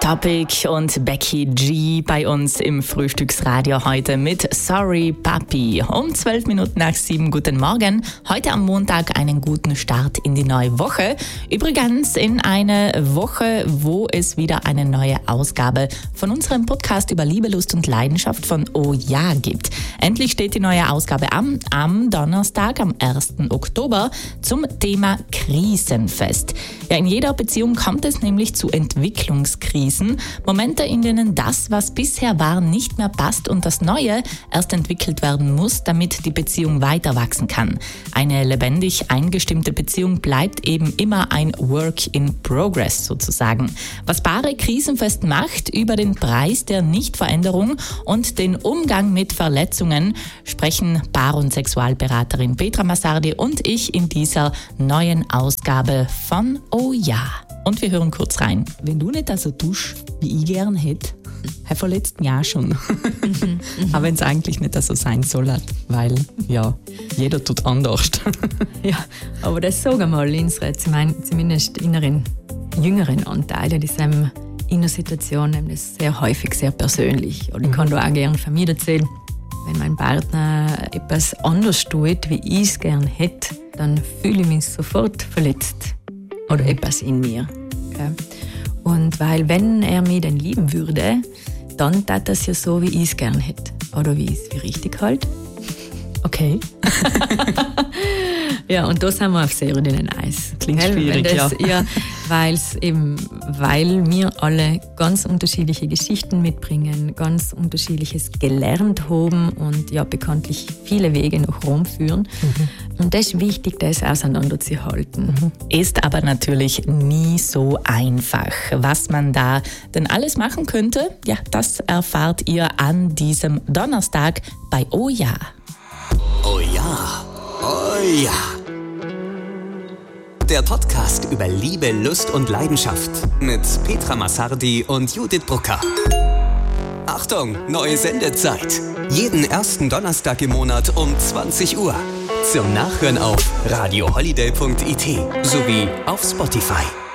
Topic und Becky G bei uns im Frühstücksradio heute mit Sorry Papi. Um 12 Minuten nach 7, guten Morgen. Heute am Montag einen guten Start in die neue Woche. Übrigens in eine Woche, wo es wieder eine neue Ausgabe von unserem Podcast über Liebe, Lust und Leidenschaft von Oh Ja gibt. Endlich steht die neue Ausgabe am Donnerstag, am 1. Oktober, zum Thema Krisenfest. Ja, in jeder Beziehung kommt es nämlich zu Entwicklungskrisen. Momente, in denen das, was bisher war, nicht mehr passt und das Neue erst entwickelt werden muss, damit die Beziehung weiter wachsen kann. Eine lebendig eingestimmte Beziehung bleibt eben immer ein Work in Progress sozusagen. Was Paare krisenfest macht, über den Preis der Nichtveränderung und den Umgang mit Verletzungen, sprechen Paar- und Sexualberaterin Petra Massardi und ich in dieser neuen Ausgabe von Oh Ja. Und wir hören kurz rein. Wenn du nicht so tust, wie ich gern hätte, verletzt mich auch schon. Aber wenn es eigentlich nicht so sein soll, weil ja, jeder tut anders. Ja, aber das sagen wir mal unsere, zumindest inneren, jüngeren Anteile, die sind in der Situation nämlich sehr häufig sehr persönlich. Und ich kann da auch gerne von mir erzählen, wenn mein Partner etwas anders tut, wie ich es gerne hätte, dann fühle ich mich sofort verletzt. Oder etwas in mir. Okay. Und weil, wenn er mich dann lieben würde, dann tat das ja so, wie ich es gern hätte. Oder wie ich es für richtig halt. Okay. Ja, und da sind wir auf sehr dünnem Eis. Klingt schwierig, ja. Ja, weil wir alle ganz unterschiedliche Geschichten mitbringen, ganz unterschiedliches gelernt haben und ja bekanntlich viele Wege nach Rom führen. Und das ist wichtig, das auseinanderzuhalten. Ist aber natürlich nie so einfach. Was man da denn alles machen könnte, ja, das erfahrt ihr an diesem Donnerstag bei Oh Ja. Oh ja, oh ja. Der Podcast über Liebe, Lust und Leidenschaft mit Petra Massardi und Judith Brucker. Achtung, neue Sendezeit. Jeden ersten Donnerstag im Monat um 20 Uhr. Zum Nachhören auf radioholiday.it sowie auf Spotify.